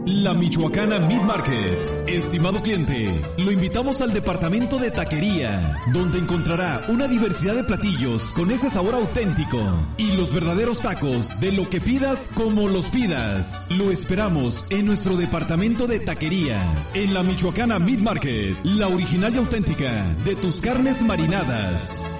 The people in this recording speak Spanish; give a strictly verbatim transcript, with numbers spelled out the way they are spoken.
La Michoacana Meat Market. Estimado cliente, lo invitamos al departamento de taquería, donde encontrará una diversidad de platillos con ese sabor auténtico y los verdaderos tacos de lo que pidas como los pidas. Lo esperamos en nuestro departamento de taquería, en la Michoacana Meat Market, la original y auténtica de tus carnes marinadas.